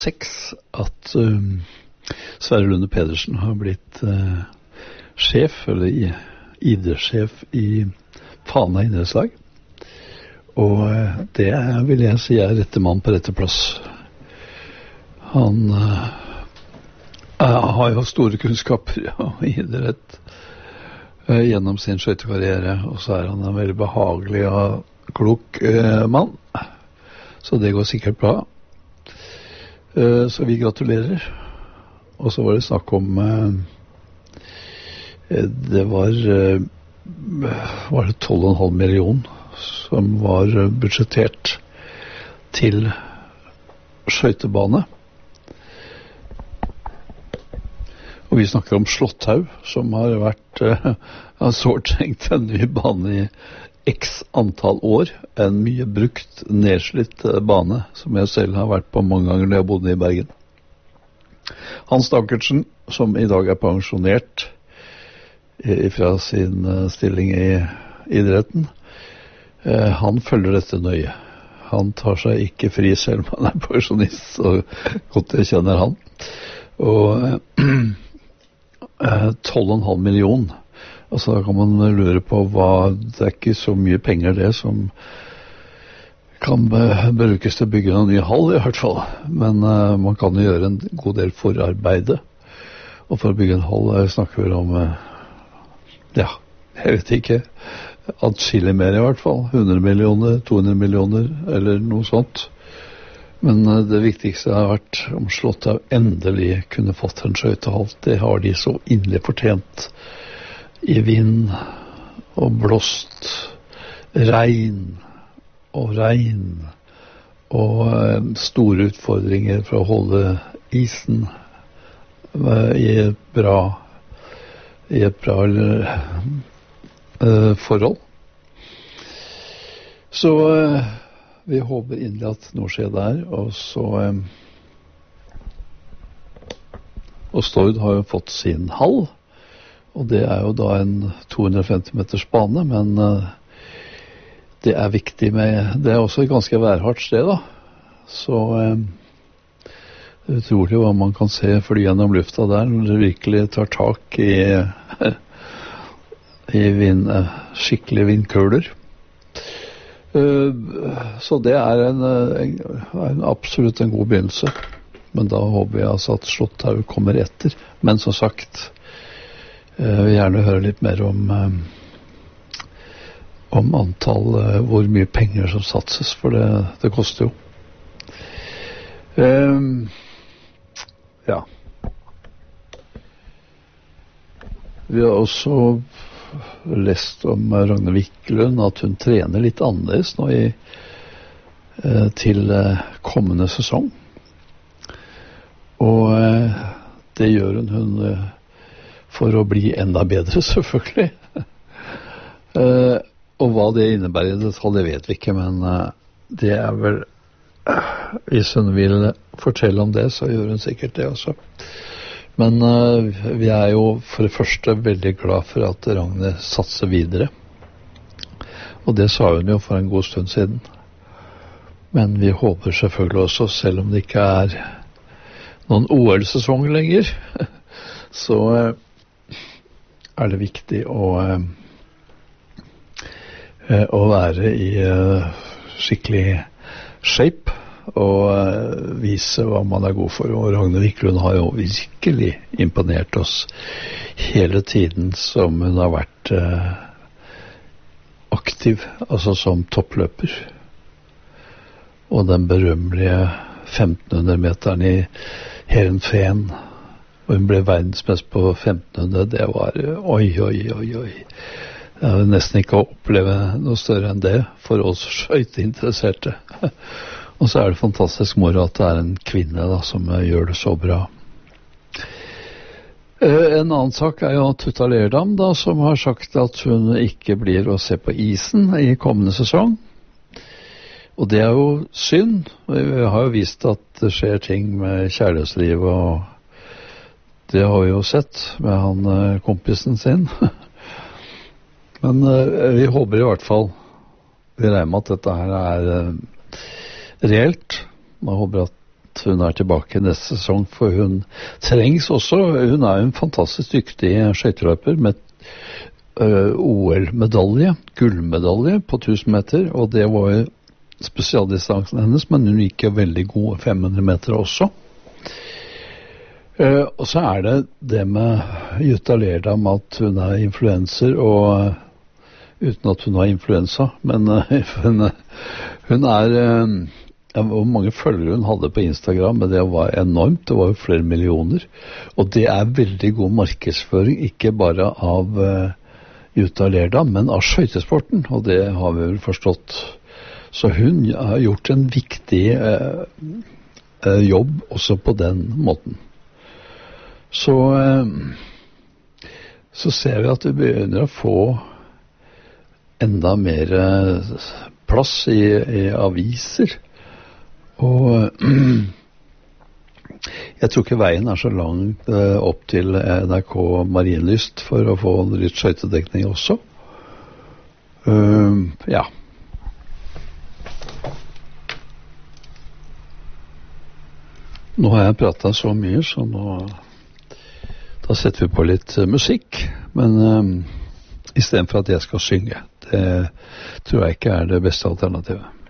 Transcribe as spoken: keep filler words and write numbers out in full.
seks at um, Sverre Lunde Pedersen har blitt uh, sjef, eller i, idrettssjef i Fana idrettslag. Og uh, det vil jeg si er rette mann på rette plass. Han uh, har jo store kunnskaper i idrett uh, gjennom sin skøytekarriere, og så er han en veldig behagelig og klok uh, mann. Så det går sikkert bra. Uh, så vi gratulerer. Og så var det snakk om uh, det var uh, var det tolv komma fem million som var uh, budsjettert til skøytebane. Og vi snakker om Slåtthaug, som har vært uh, har sårt trengt en ny bane i x antall år, en mye brukt, nedslitt bane, som jeg selv har vært på mange ganger når jeg bodde i Bergen. Hans Stakkertsen, som i dag er pensjonert fra sin stilling i idretten, han følger dette nøye. Han tar seg ikke fri selv om han er pensjonist, så godt jeg kjenner han. Og tolv komma fem million. Altså, da kan man lure på hva, det er ikke så mye penger det som kan brukes til å bygge en ny hall i hvert fall. Men uh, man kan jo gjøre en god del forarbeide. Og for å bygge en hall jeg snakker vi om, uh, ja, jeg vet ikke, atskillig mer i hvert fall. hundre millioner, to hundre millioner eller noe sånt. Men uh, det viktigste har vært om Slåtthaug endelig kunne fått en skøytehall. Det har de så inderlig fortjent. I vind og blåst, regn og regn og uh, store utfordringer for å holde isen uh, i et bra i et bra uh, forhold. Så uh, vi håper inderlig at noe skjer der, og så um, og Stord har jo fått sin hall. Og det er jo da en to hundre og femti meters bane, men uh, det er viktig med, det er også et ganske værhardt sted da. Så um, det er utrolig hva man kan se fly gjennom lufta der, når det virkelig tar tak i, i vind, skikkelig vindkøler. Uh, så det er en, en, en absolutt en god begynnelse. Men da håper jeg altså at Slåtthaug kommer etter. Men som sagt, jeg vil gjerne høre litt mer om um, om antall, uh, hvor mye penger som satses, for det, det koster jo. Um, ja. Vi har også lest om Ragne Wiklund, at hun trener litt annerledes nå i, uh, til uh, kommende sesong. Og uh, det gjør hun hun uh, for å bli enda bedre, selvfølgelig. uh, og hva det innebærer i detalj, det vet vi ikke, men uh, det er vel, uh, hvis hun vil fortelle om det, så gjør hun sikkert det også. Men uh, vi er jo for det første veldig glad for at Ragne satser videre. Og det sa hun jo for en god stund siden. Men vi håper selvfølgelig også, selv om det ikke er noen O L-sesong lenger, så uh, er det viktig å, uh, å være i uh, skikkelig shape og uh, vise hva man er god for. Og Ragne Wiklund har jo virkelig imponert oss hele tiden som hun har vært uh, aktiv, altså som toppløper. Og den berømmelige femten hundre meteren i Heerenveen, og hun ble verdensmest på femten hundre, det var oi, oi, oi, oi. Jeg har nesten ikke å oppleve noe større enn det for oss skøyteinteresserte. Og så er det fantastisk moro at det er en kvinne da, som gjør det så bra. En annen sak er jo Tutta Lerdam da, som har sagt at hun ikke blir å se på isen i kommende sesong. Og det er jo synd. Vi har jo vist at det skjer ting med kjærlighetsliv, og det har vi jo sett med han kompisen sin. Men vi håper i hvert fall, vi regner med at dette her er reelt. Man håper at at hun er tilbake neste sesong, for hun trengs også. Hun er en fantastisk dyktig skøyteløper med uh, O L-medalje, gullmedalje på tusen meter, og det var jo spesialdistansen hennes, men hun gikk jo veldig gode fem hundre meter også. Uh, og så er det det med Jutta Lerdam, at hun er influenser, og uh, uten at hun har influensa, men uh, hun, hun er uh, ja, hvor mange følgere hun hadde på Instagram, men det var enormt, det var jo flere millioner, og det er veldig god markedsføring, ikke bare av uh, Jutta Lerdam, men av skøytesporten, og det har vi vel forstått. Så hun har gjort en viktig uh, uh, jobb også på den måten. Så, så ser vi at vi begynner å få enda mer plass i, i aviser. Og jeg tror ikke veien er så langt opp til N R K Marienlyst for å få litt skøytedekning også. Uh, ja. Nå har jeg pratet så mye, så nå... Da setter vi på litt uh, musikk, men um, i stedet for at jeg skal synge. Det tror jeg ikke er det beste alternativet.